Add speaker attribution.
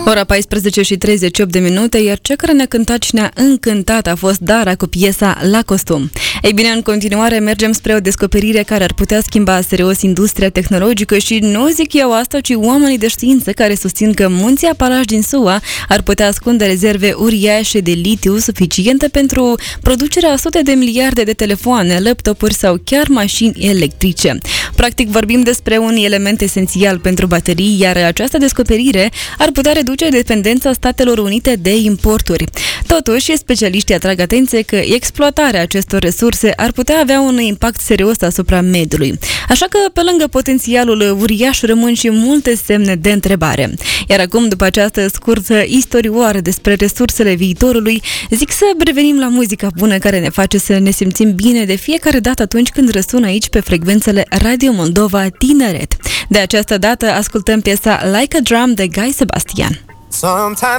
Speaker 1: Ora 14:38, iar cea care ne-a cântat și ne-a încântat a fost Dara cu piesa La Costum. Ei bine, în continuare mergem spre o descoperire care ar putea schimba serios industria tehnologică și nu zic eu asta, ci oamenii de știință care susțin că munții Apalași din SUA ar putea ascunde rezerve uriașe de litiu suficiente pentru producerea a sute de miliarde de telefoane, laptopuri sau chiar mașini electrice. Practic vorbim despre un element esențial pentru baterii, iar această descoperire ar putea reduce dependența Statelor Unite de importuri. Totuși, specialiștii atrag atenție că exploatarea acestor resurse ar putea avea un impact serios asupra mediului. Așa că, pe lângă potențialul uriaș, rămân și multe semne de întrebare. Iar acum, după această scurtă istorioară despre resursele viitorului, zic să revenim la muzica bună care ne face să ne simțim bine de fiecare dată atunci când răsună aici pe frecvențele Radio Moldova Tineret. De această dată ascultăm piesa Like a Drum de Guy Sebastian.